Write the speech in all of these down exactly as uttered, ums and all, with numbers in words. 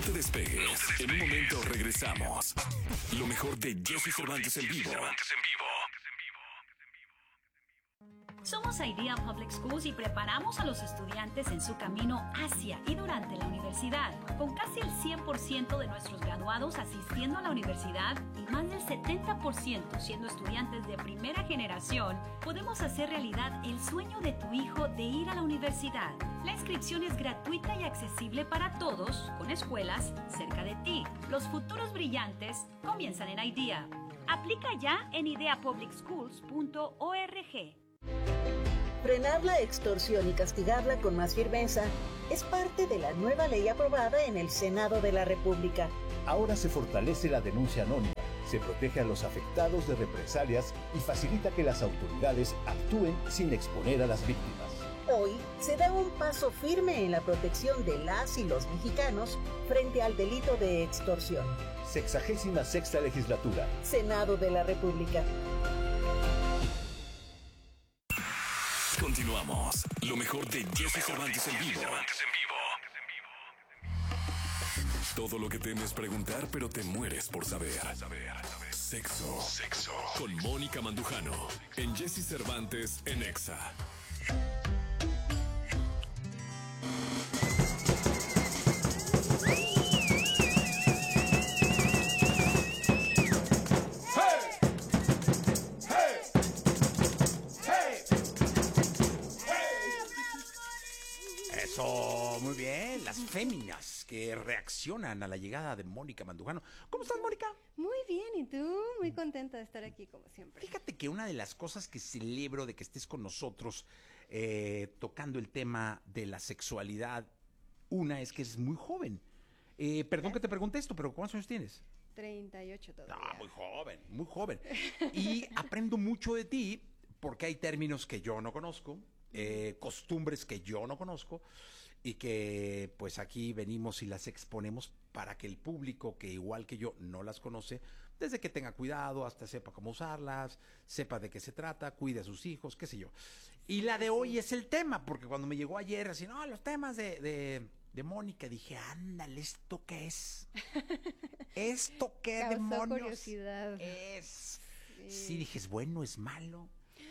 te despegues. En un momento regresamos. Lo mejor de Jesse Cervantes en vivo. Somos Idea Public Schools y preparamos a los estudiantes en su camino hacia y durante la universidad. Con casi el cien por ciento de nuestros graduados asistiendo a la universidad y más del setenta por ciento siendo estudiantes de primera generación, podemos hacer realidad el sueño de tu hijo de ir a la universidad. La inscripción es gratuita y accesible para todos, con escuelas cerca de ti. Los futuros brillantes comienzan en Idea. Aplica ya en idea public schools punto org. Frenar la extorsión y castigarla con más firmeza es parte de la nueva ley aprobada en el Senado de la República. Ahora se fortalece la denuncia anónima, se protege a los afectados de represalias y facilita que las autoridades actúen sin exponer a las víctimas. Hoy se da un paso firme en la protección de las y los mexicanos frente al delito de extorsión. Sexagésima sexta legislatura. Senado de la República. Continuamos. Lo mejor de Jesse Cervantes en vivo. Todo lo que temes preguntar, pero te mueres por saber. Sexo. Sexo. Con Mónica Mandujano. En Jesse Cervantes en Exa. Eso, muy bien, las féminas que reaccionan a la llegada de Mónica Mandujano. ¿Cómo estás, Mónica? Muy bien, ¿y tú? Muy contenta de estar aquí, como siempre. Fíjate que una de las cosas que celebro de que estés con nosotros eh, tocando el tema de la sexualidad, una es que es muy joven. Eh, perdón que te pregunte esto, pero ¿cuántos años tienes? treinta y ocho todavía. Ah, muy joven, muy joven. Y aprendo mucho de ti porque hay términos que yo no conozco. Eh, costumbres que yo no conozco y que pues aquí venimos y las exponemos para que el público que igual que yo no las conoce, desde que tenga cuidado hasta sepa cómo usarlas, sepa de qué se trata, cuide a sus hijos, qué sé yo. Y la de hoy es el tema, porque cuando me llegó ayer así, no, los temas de, de, de Mónica, dije, ándale, ¿esto qué es? ¿Esto qué Causó demonios curiosidad. es? Sí. Sí, dije, ¿es bueno, es malo?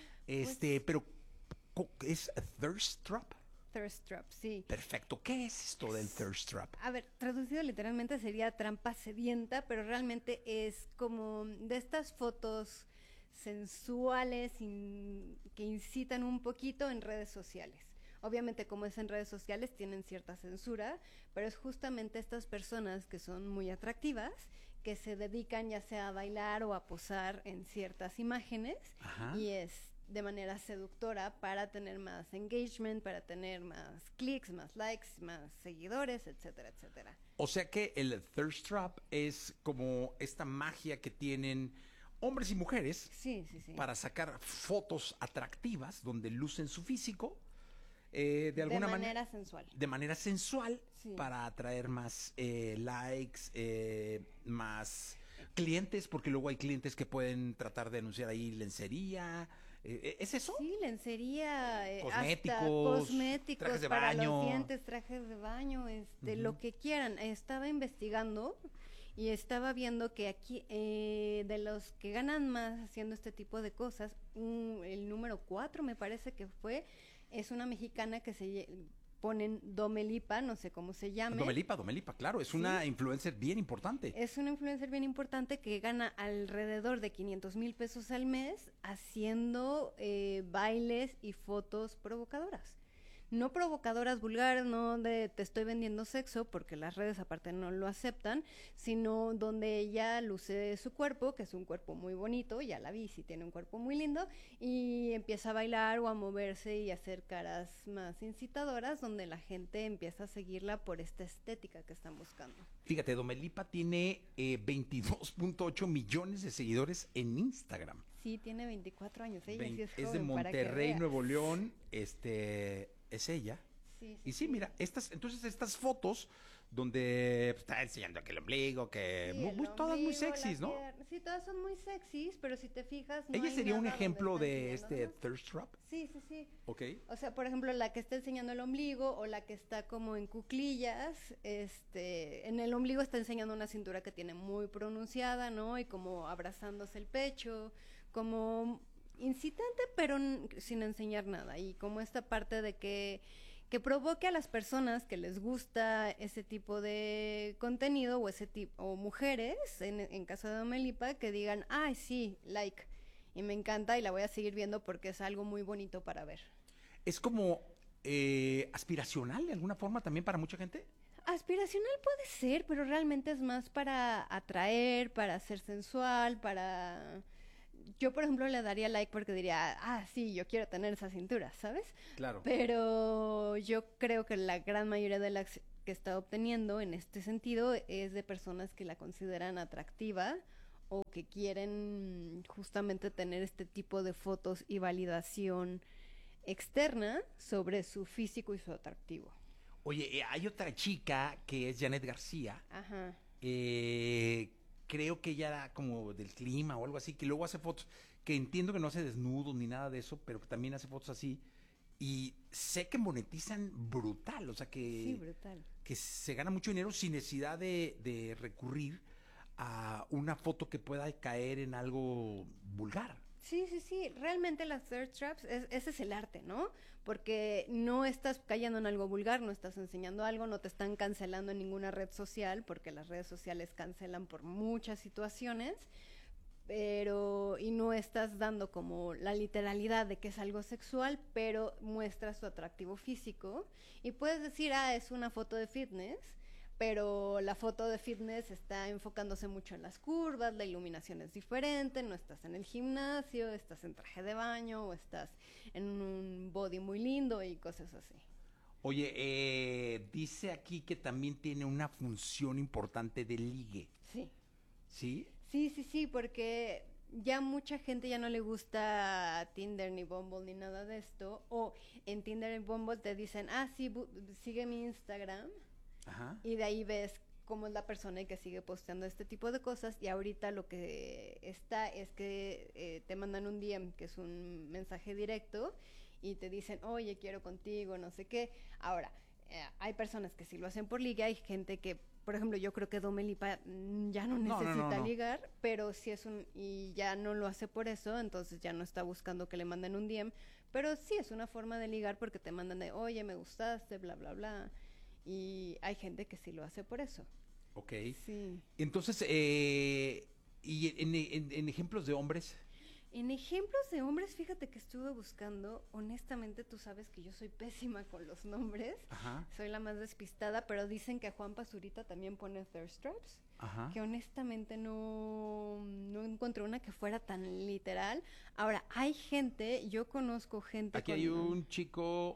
Este, pues, pero ¿es a thirst trap? Thirst trap, sí. Perfecto. ¿Qué es esto del thirst trap? A ver, traducido literalmente sería trampa sedienta, pero realmente es como de estas fotos sensuales in- que incitan un poquito en redes sociales. Obviamente, como es en redes sociales, tienen cierta censura, pero es justamente estas personas que son muy atractivas, que se dedican ya sea a bailar o a posar en ciertas imágenes. Ajá. Y es de manera seductora para tener más engagement, para tener más clics, más likes, más seguidores, etcétera, etcétera. O sea que el thirst trap es como esta magia que tienen hombres y mujeres, sí, sí, sí, para sacar fotos atractivas donde lucen su físico eh, de alguna manera. De manera sensual. De manera sensual, sí, para atraer más eh, likes, eh, más clientes, porque luego hay clientes que pueden tratar de anunciar ahí lencería. ¿Es eso? Sí, lencería, eh, cosméticos, hasta cosméticos, trajes de para baño, los dientes, trajes de baño, este, uh-huh, lo que quieran. Estaba investigando y estaba viendo que aquí, eh, de los que ganan más haciendo este tipo de cosas, um, el número cuatro me parece que fue, es una mexicana que se ponen Domelipa, no sé cómo se llame. Domelipa, Domelipa, claro, es, ¿sí?, una influencer bien importante. Es una influencer bien importante que gana alrededor de quinientos mil pesos al mes haciendo eh, bailes y fotos provocadoras. No provocadoras vulgares, no de te estoy vendiendo sexo, porque las redes aparte no lo aceptan, sino donde ella luce su cuerpo, que es un cuerpo muy bonito, ya la vi, sí tiene un cuerpo muy lindo, y empieza a bailar o a moverse y a hacer caras más incitadoras, donde la gente empieza a seguirla por esta estética que están buscando. Fíjate, Domelipa tiene eh, veintidós punto ocho millones de seguidores en Instagram. Sí, tiene veinticuatro años, ella Vein- sí es es joven, de Monterrey, para que Nuevo León, este... es ella. Sí, sí, Y sí, sí. mira, estas, entonces estas fotos donde pues, está enseñando que el ombligo, que Sí, muy, el muy- todas muy ombligo, la sexys, ¿no? pierna. Sí, todas son muy sexys, pero si te fijas, no Ella hay sería un nada donde ejemplo está de enseñando este nada. thirst trap, Sí, sí, sí. ¿ok? O sea, por ejemplo, la que está enseñando el ombligo o la que está como en cuclillas, este, en el ombligo está enseñando una cintura que tiene muy pronunciada, ¿no? Y como abrazándose el pecho, como incitante, pero n- sin enseñar nada. Y como esta parte de que que provoque a las personas que les gusta ese tipo de contenido o ese tipo o mujeres en, en caso de Domelipa que digan, ay sí, like, y me encanta y la voy a seguir viendo porque es algo muy bonito para ver. Es como eh, aspiracional de alguna forma también para mucha gente. Aspiracional puede ser, pero realmente es más para atraer, para ser sensual, para... Yo, por ejemplo, le daría like porque diría, ah, sí, yo quiero tener esa cintura, ¿sabes? Claro. Pero yo creo que la gran mayoría de las que está obteniendo en este sentido es de personas que la consideran atractiva o que quieren justamente tener este tipo de fotos y validación externa sobre su físico y su atractivo. Oye, eh, hay otra chica que es Janet García. Ajá. Eh, creo que ella era como del clima o algo así, que luego hace fotos, que entiendo que no hace desnudos ni nada de eso, pero que también hace fotos así. Y sé que monetizan brutal, o sea que, Sí, brutal. que se gana mucho dinero sin necesidad de, de recurrir a una foto que pueda caer en algo vulgar. Sí, sí, sí, realmente las thirst traps, es, ese es el arte, ¿no? Porque no estás cayendo en algo vulgar, no estás enseñando algo, no te están cancelando en ninguna red social, porque las redes sociales cancelan por muchas situaciones, pero, y no estás dando como la literalidad de que es algo sexual, pero muestras tu atractivo físico, y puedes decir, ah, es una foto de fitness, pero la foto de fitness está enfocándose mucho en las curvas, la iluminación es diferente, no estás en el gimnasio, estás en traje de baño o estás en un body muy lindo y cosas así. Oye, eh, dice aquí que también tiene una función importante de ligue, Sí. ¿sí? Sí, sí, sí, porque ya mucha gente ya no le gusta Tinder ni Bumble ni nada de esto, o en Tinder y Bumble te dicen, ah, sí, bu- sigue mi Instagram. Ajá. Y de ahí ves cómo es la persona y que sigue posteando este tipo de cosas. Y ahorita lo que está es que eh, te mandan un D M, que es un mensaje directo, y te dicen, oye, quiero contigo, no sé qué. Ahora, eh, hay personas que sí lo hacen por liga, hay gente que, por ejemplo, yo creo que Domelipa mm, ya no No, no, necesita no, no. ligar, pero si es un, y ya no lo hace por eso, entonces ya no está buscando que le manden un D M. Pero sí es una forma de ligar porque te mandan de, oye, me gustaste, bla, bla, bla. Y hay gente que sí lo hace por eso. Ok. Sí. Entonces, eh, y en, en- en ejemplos de hombres, En ejemplos de hombres, fíjate que estuve buscando, honestamente tú sabes que yo soy pésima con los nombres, ajá, soy la más despistada, pero dicen que Juan Pazurita también pone thirst traps, ajá. que honestamente no, no encontré una que fuera tan literal. Ahora, hay gente, yo conozco gente Aquí con... hay un chico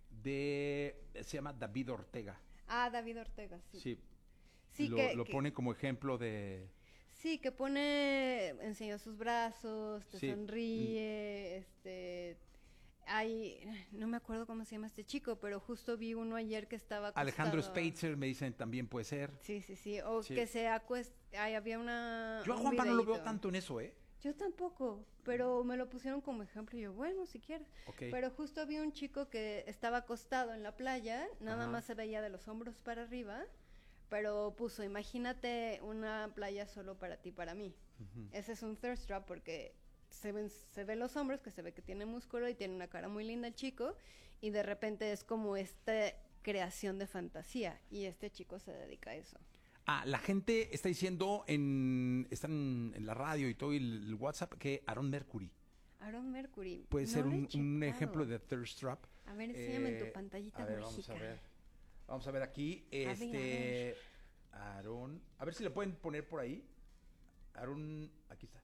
de, se llama David Ortega. Ah, David Ortega, sí. Sí. Sí, lo, que, lo que- pone como ejemplo de... Sí, que pone, enseña sus brazos, te Sí. sonríe, este, hay, no me acuerdo cómo se llama este chico, pero justo vi uno ayer que estaba acostado. Alejandro Spitzer me dicen también puede ser. Sí, sí, sí, o Sí. que se acuesta, ay, había una... Yo a un Juanpa no lo veo videíto. tanto en eso, ¿eh? Yo tampoco, pero me lo pusieron como ejemplo y yo, bueno, si quieres. Ok. Pero justo vi un chico que estaba acostado en la playa, nada Ajá. más se veía de los hombros para arriba, pero puso, imagínate una playa solo para ti, para mí. Ujú. Ese es un thirst trap porque se ven, se ven los hombros, que se ve que tiene músculo y tiene una cara muy linda el chico, y de repente es como esta creación de fantasía, y este chico se dedica a eso. Ah, la gente está diciendo en, están en la radio y todo y el, el WhatsApp que Aaron Mercury Aaron Mercury. puede no ser lo he un, un checado. ejemplo de thirst trap. A ver, enséñame en Eh, tu pantallita a ver, mágica. vamos a ver. Vamos a ver aquí, ver, a este, ver. Aaron, a ver si le pueden poner por ahí. Aaron, aquí está.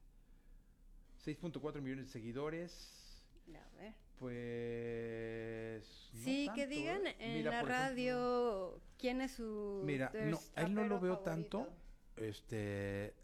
seis punto cuatro millones de seguidores. A ver. Pues no Sí, que tanto, digan ¿eh? en Mira, la por ejemplo, radio quién es su mira, no, thirst a él no lo trapero veo favorito. tanto. Este,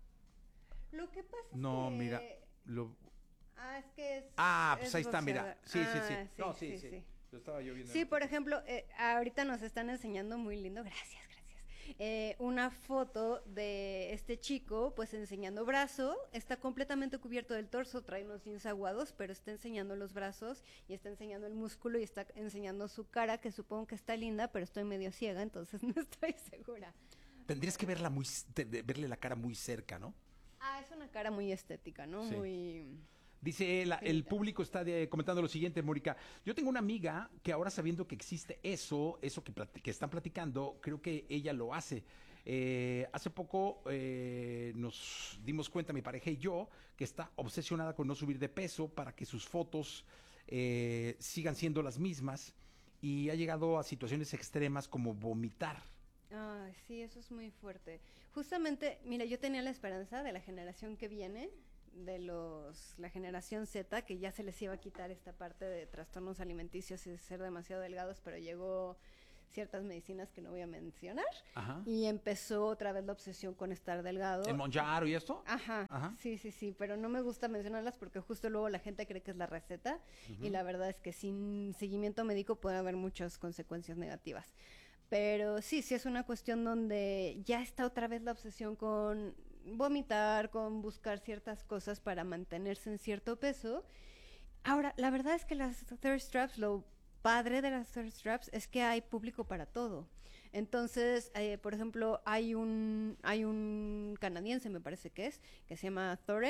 Lo que pasa no, es que... mira, lo, Ah, es que es... ah, pues es ahí está, mira. boxeador. Sí, sí, sí. Ah, No, sí, sí. Lo estaba yo viendo. Sí, por ejemplo, eh, ahorita nos están enseñando muy lindo, gracias, gracias, eh, una foto de este chico, pues enseñando brazo, está completamente cubierto del torso, trae unos jeans aguados, pero está enseñando los brazos y está enseñando el músculo y está enseñando su cara, que supongo que está linda, pero estoy medio ciega, entonces no estoy segura. Tendrías que verla muy, de, de, verle la cara muy cerca, ¿no? Ah, es una cara muy estética, ¿no? Sí. Muy... Dice, la, el público está de, comentando lo siguiente, Mónica. Yo tengo una amiga que ahora sabiendo que existe eso, eso que, que están platicando, creo que ella lo hace. Eh, hace poco eh, nos dimos cuenta, mi pareja y yo, que está obsesionada con no subir de peso para que sus fotos eh, sigan siendo las mismas y ha llegado a situaciones extremas como vomitar. Ah, sí, eso es muy fuerte. Justamente, mira, yo tenía la esperanza de la generación que viene, de los la generación Z, que ya se les iba a quitar esta parte de trastornos alimenticios y de ser demasiado delgados, pero llegó ciertas medicinas que no voy a mencionar. Ajá. Y empezó otra vez la obsesión con estar delgado. ¿El Mounjaro y esto? Ajá, Ajá, sí, sí, sí, pero no me gusta mencionarlas porque justo luego la gente cree que es la receta, uh-huh. Y la verdad es que sin seguimiento médico puede haber muchas consecuencias negativas. Pero sí, sí es una cuestión donde ya está otra vez la obsesión con vomitar, con buscar ciertas cosas para mantenerse en cierto peso. Ahora, la verdad es que las thirst traps, lo padre de las thirst traps es que hay público para todo. Entonces, eh, por ejemplo, hay un hay un canadiense, me parece que es, que se llama Thorin,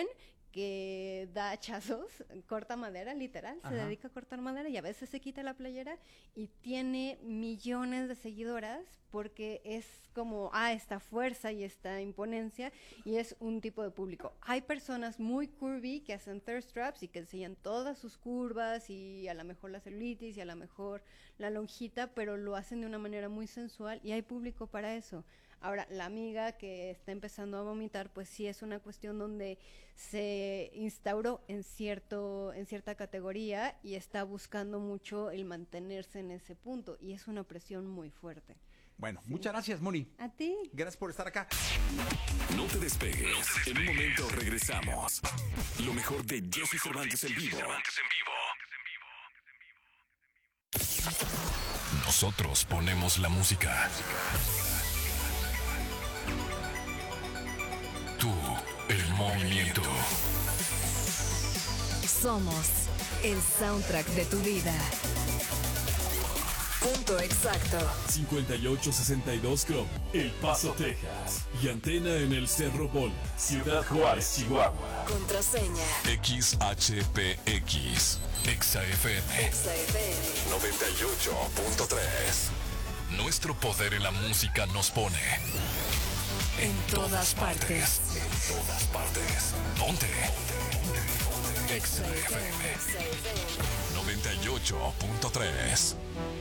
que da hachazos, corta madera, literal, Ajá. Se dedica a cortar madera y a veces se quita la playera y tiene millones de seguidoras porque es como, ah, esta fuerza y esta imponencia y es un tipo de público. Hay personas muy curvy que hacen thirst traps y que enseñan todas sus curvas y a lo mejor la celulitis y a lo mejor la lonjita, pero lo hacen de una manera muy sensual y hay público para eso. Ahora, la amiga que está empezando a vomitar, pues sí es una cuestión donde se instauró en cierto, en cierta categoría y está buscando mucho el mantenerse en ese punto y es una presión muy fuerte. Bueno, sí. Muchas gracias, Moni. A ti. Gracias por estar acá. No te despegues. No te despegues. En un momento regresamos. Lo mejor de Jessy Cervantes en vivo. Nosotros ponemos la música. Tú, el movimiento. Somos el soundtrack de tu vida. Punto exacto. cincuenta y ocho sesenta y dos Chrome, El Paso, Texas. Y antena en el Cerro Bol, Ciudad Juárez, Chihuahua. Contraseña X H P X. Exa F M. Exa F M. noventa y ocho punto tres. Nuestro poder en la música nos pone en todas partes. En todas partes. Ponte. Exa F M. noventa y ocho punto tres.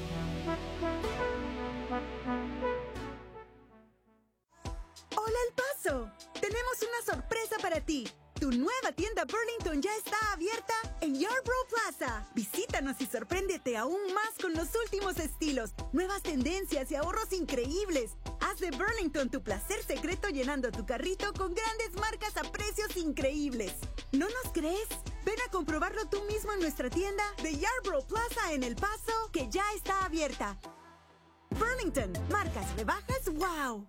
Hola El Paso, tenemos una sorpresa para ti. Tu nueva tienda Burlington ya está abierta en Yarborough Plaza. Visítanos y sorpréndete aún más con los últimos estilos, nuevas tendencias y ahorros increíbles. Haz de Burlington tu placer secreto llenando tu carrito con grandes marcas a precios increíbles. ¿No nos crees? Ven a comprobarlo tú mismo en nuestra tienda de Yarborough Plaza en El Paso, que ya está abierta. Burlington, marcas rebajas, wow.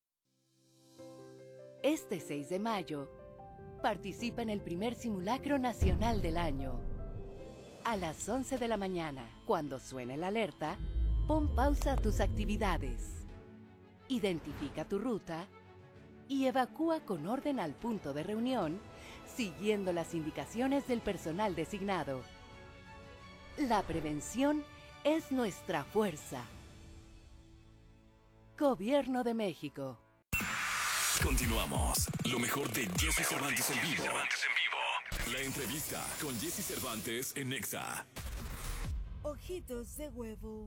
Este seis de mayo, participa en el primer simulacro nacional del año. A las once de la mañana, cuando suene la alerta, pon pausa a tus actividades. Identifica tu ruta y evacúa con orden al punto de reunión, siguiendo las indicaciones del personal designado. La prevención es nuestra fuerza. Gobierno de México. Continuamos. Lo mejor de Jessy Cervantes en vivo. La entrevista con Jessy Cervantes en Exa. Ojitos de huevo.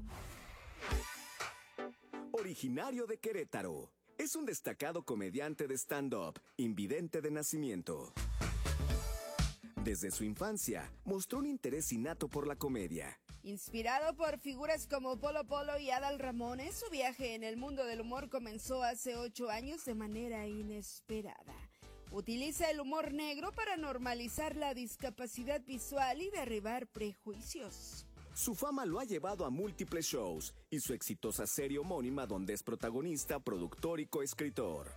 Originario de Querétaro, es un destacado comediante de stand-up, invidente de nacimiento. Desde su infancia, mostró un interés innato por la comedia. Inspirado por figuras como Polo Polo y Adal Ramones, su viaje en el mundo del humor comenzó hace ocho años de manera inesperada. Utiliza el humor negro para normalizar la discapacidad visual y derribar prejuicios. Su fama lo ha llevado a múltiples shows y su exitosa serie homónima donde es protagonista, productor y coescritor.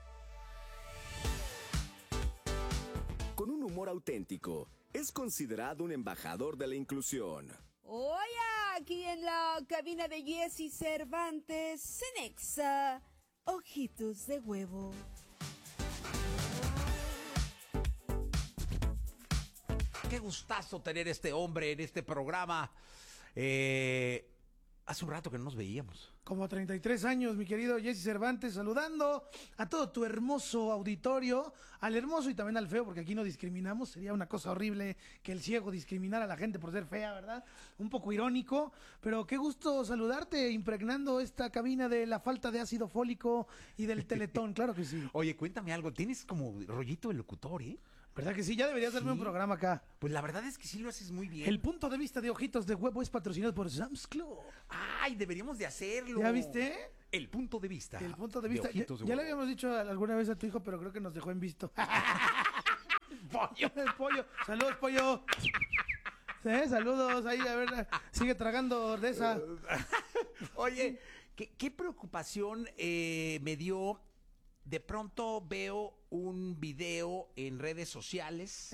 Con un humor auténtico, es considerado un embajador de la inclusión. Hoy aquí en la cabina de Jessy Cervantes, en Exa, Ojitos de Huevo. Qué gustazo tener este hombre en este programa. Eh, hace un rato que no nos veíamos. Como treinta y tres años, mi querido Jessy Cervantes, saludando a todo tu hermoso auditorio, al hermoso y también al feo, porque aquí no discriminamos. Sería una cosa horrible que el ciego discriminara a la gente por ser fea, ¿verdad? Un poco irónico, pero qué gusto saludarte, impregnando esta cabina de la falta de ácido fólico y del Teletón, claro que sí. Oye, cuéntame algo, tienes como rollito de locutor, ¿eh? ¿Verdad que sí? Ya debería hacerme Sí. un programa acá. Pues la verdad es que sí lo haces muy bien. El punto de vista de Ojitos de Huevo es patrocinado por Sam's Club. Ay, deberíamos de hacerlo. ¿Ya viste? El punto de vista. El punto de vista. Ya, Ojitos de ya le Huevo. habíamos dicho alguna vez a tu hijo, pero creo que nos dejó en visto. Pollo. El pollo. Saludos, pollo. Sí, saludos. Ahí, a ver, sigue tragando de esa. Oye, ¿qué, qué preocupación eh, me dio? De pronto veo un video en redes sociales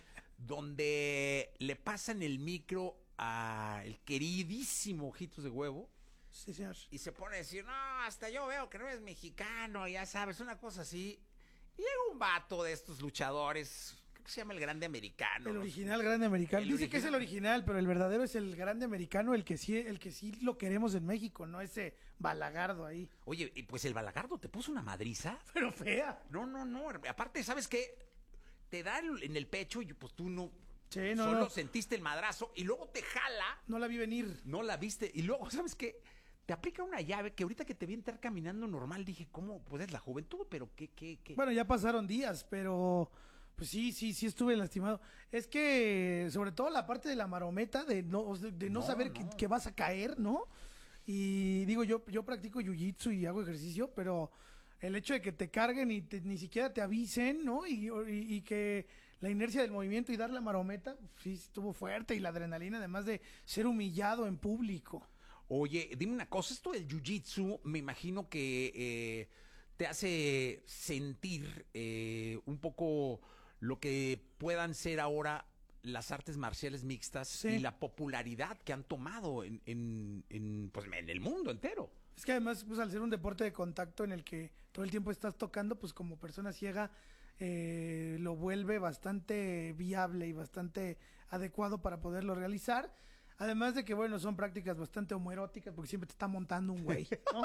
donde le pasan el micro al queridísimo Ojitos de Huevo. Sí, señor. Y se pone a decir, no, hasta yo veo que no eres mexicano, ya sabes, una cosa así. Y llega un vato de estos luchadores, creo que se llama el Grande Americano. El ¿no? original Grande Americano. El Dice que es el original. original, pero el verdadero es el Grande Americano, el que sí, el que sí lo queremos en México, no ese balagardo ahí. Oye, y pues el balagardo te puso una madriza. Pero fea. No, no, no. Aparte, ¿sabes qué? Te da el- en el pecho y pues tú no... Sí, no, solo no. sentiste el madrazo y luego te jala. No la vi venir. No la viste. Y luego, ¿sabes qué? Te aplica una llave que ahorita que te vi entrar caminando normal, dije, ¿cómo? Pues es la juventud, pero ¿qué, qué, qué? Bueno, ya pasaron días, pero pues sí, sí, sí estuve lastimado. Es que, sobre todo la parte de la marometa, de no, de, de no, No, saber no. Que, que vas a caer, ¿no? Y digo, yo, yo practico jiu-jitsu y hago ejercicio, pero el hecho de que te carguen y te- ni siquiera te avisen, ¿no? Y, y- y que la inercia del movimiento y dar la marometa, sí estuvo fuerte, y la adrenalina, además de ser humillado en público. Oye, dime una cosa, esto del jiu-jitsu, me imagino que eh, te hace sentir eh, un poco lo que puedan ser ahora las artes marciales mixtas Sí. y la popularidad que han tomado en, en, en, pues, en el mundo entero. Es que además, pues al ser un deporte de contacto en el que todo el tiempo estás tocando, pues como persona ciega, eh, lo vuelve bastante viable y bastante adecuado para poderlo realizar. Además de que, bueno, son prácticas bastante homoeróticas porque siempre te está montando un güey, ¿no?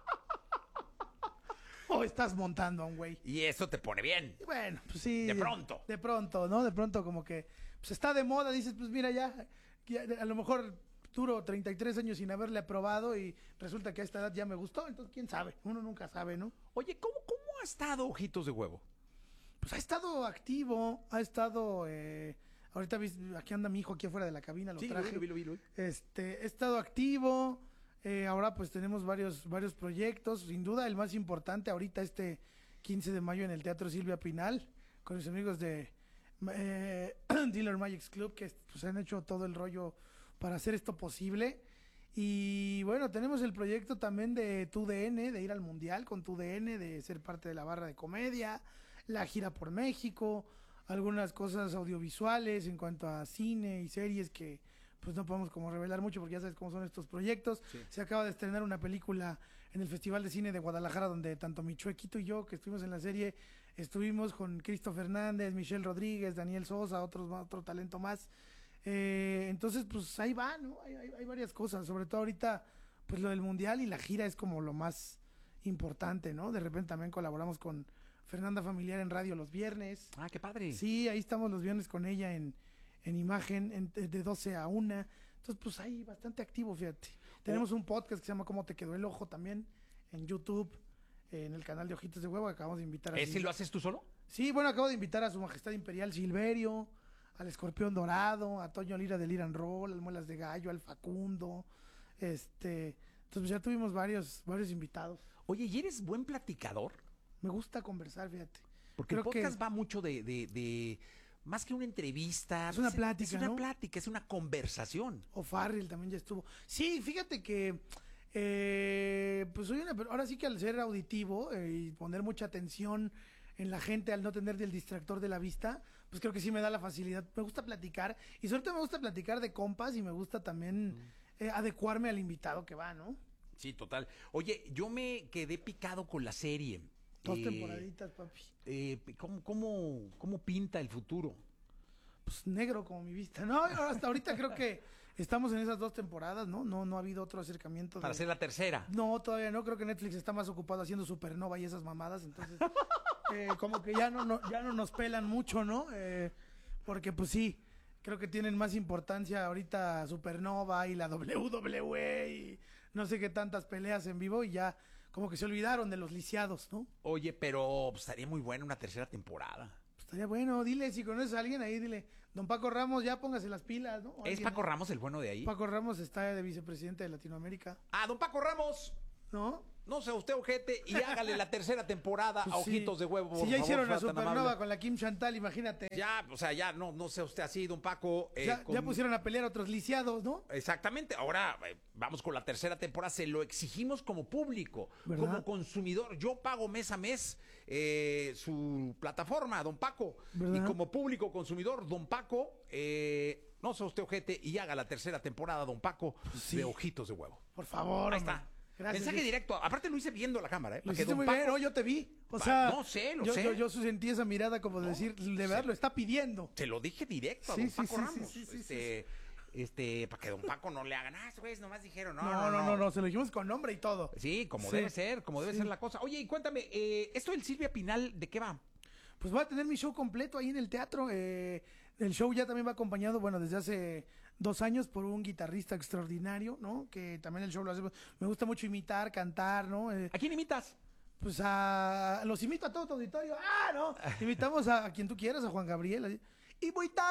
O estás montando a un güey. Y eso te pone bien. Y bueno, pues sí. De pronto. De pronto, ¿no? De pronto como que pues está de moda, dices, pues mira ya, ya, a lo mejor duro treinta y tres años sin haberle probado y resulta que a esta edad ya me gustó, entonces quién sabe, uno nunca sabe, ¿no? Oye, ¿cómo, cómo ha estado Ojitos de Huevo? Pues ha estado activo, ha estado, eh, ahorita vis- aquí anda mi hijo aquí afuera de la cabina, lo Sí, traje. lo vi, lo vi, lo vi. Este, he estado activo, eh, ahora pues tenemos varios, varios proyectos, sin duda el más importante ahorita este quince de mayo en el Teatro Silvia Pinal, con los amigos de eh, Dealer Magic Club, que pues han hecho todo el rollo para hacer esto posible. Y bueno, tenemos el proyecto también de Tu D N, de ir al Mundial con Tu D N, de ser parte de la barra de comedia, la gira por México, algunas cosas audiovisuales en cuanto a cine y series que pues no podemos como revelar mucho porque ya sabes cómo son estos proyectos. Sí. Se acaba de estrenar una película en el Festival de Cine de Guadalajara donde tanto mi chuequito y yo, que estuvimos en la serie, estuvimos con Cristo Fernández, Michelle Rodríguez, Daniel Sosa, otros, otro talento más. Eh, entonces, pues ahí va, ¿no? Hay, hay, hay varias cosas, sobre todo ahorita, pues lo del Mundial y la gira es como lo más importante, ¿no? De repente también colaboramos con Fernanda Familiar en radio los viernes. Ah, qué padre. Sí, ahí estamos los viernes con ella en, en imagen, en- de doce a una. Entonces, pues ahí bastante activo, fíjate. Tenemos un podcast que se llama ¿Cómo te quedó el ojo? También en YouTube, eh, en el canal de Ojitos de Huevo, que acabamos de invitar a... ¿Ese lo haces tú solo? Sí, bueno, acabo de invitar a Su Majestad Imperial Silverio, al Escorpión Dorado, a Toño Lira del Iran Roll, al Muelas de Gallo, al Facundo. Este, entonces pues ya tuvimos varios, varios invitados. Oye, ¿y eres buen platicador? Me gusta conversar, fíjate. Porque el Creo que- podcast va mucho de, de, de más que una entrevista. Es una pues, plática, Es una ¿no? plática, es una conversación. O Farrell también ya estuvo. Sí, fíjate que eh, pues soy una, ahora sí que al ser auditivo eh, y poner mucha atención en la gente, al no tener el distractor de la vista, pues creo que sí me da la facilidad. Me gusta platicar y sobre todo me gusta platicar de compas y me gusta también mm. eh, adecuarme al invitado que va, ¿no? Sí, total. Oye, yo me quedé picado con la serie. Dos Eh, temporaditas, papi. Eh, ¿cómo, cómo, ¿Cómo pinta el futuro? Pues negro como mi vista. No, hasta ahorita creo que estamos en esas dos temporadas, ¿no? No, no ha habido otro acercamiento. Para de... hacer la tercera. No, todavía no. Creo que Netflix está más ocupado haciendo Supernova y esas mamadas. Entonces, eh, como que ya no, no, ya no nos pelan mucho, ¿no? Eh, porque pues sí, creo que tienen más importancia ahorita Supernova y la doble u doble u E y no sé qué tantas peleas en vivo y ya como que se olvidaron de los lisiados, ¿no? Oye, pero pues, estaría muy buena una tercera temporada. Pues, estaría bueno, dile, si conoces a alguien ahí, dile, don Paco Ramos, ya póngase las pilas, ¿no? ¿Es Paco Ramos el bueno de ahí? Paco Ramos está de vicepresidente de Latinoamérica. Ah, don Paco Ramos. ¿No? No sea usted ojete y hágale la tercera temporada Pues a sí. Ojitos de Huevo. Si por ya favor, hicieron la sea tan Supernova amable. con la Kim Chantal, imagínate. Ya, o sea, ya no, no sea usted así, don Paco. eh, ya, con- ya pusieron a pelear a otros lisiados, ¿no? Exactamente. Ahora eh, vamos con la tercera temporada. Se lo exigimos como público, ¿Verdad? como consumidor. Yo pago mes a mes eh, su plataforma, don Paco. ¿Verdad? Y como público consumidor, don Paco, eh, no sea usted ojete y haga la tercera temporada, don Paco, Sí. de Ojitos de Huevo. Por favor, Ahí hombre. está. Gracias, Mensaje Luis. directo. Aparte lo hice viendo la cámara, ¿eh? Lo Para que hiciste don muy Paco- bien, no, yo te vi. O Va, sea, no sé, lo yo, sé. Yo, yo sentí esa mirada como de decir, de verdad, lo está pidiendo. Se lo dije directo a Sí, don sí, Paco sí, sí, Ramos. sí, sí, sí, este, este, para que don Paco no le hagan, ah, estos güeyes nomás dijeron, no, No, no, no, no, se lo dijimos con nombre y todo. Sí, como Sí. debe ser, como debe Sí. ser la cosa. Oye, y cuéntame, eh, esto del Silvia Pinal, ¿de qué va? Pues voy a tener mi show completo ahí en el teatro. eh, el show ya también va acompañado, bueno, desde hace dos años por un guitarrista extraordinario, ¿no? Que también el show lo hace. Me gusta mucho imitar, cantar, ¿no? Eh, ¿A quién imitas? Pues a... Los invito a todo tu auditorio. ¡Ah, no! Invitamos a, a quien tú quieras, a Juan Gabriel. así. Y voy tarde.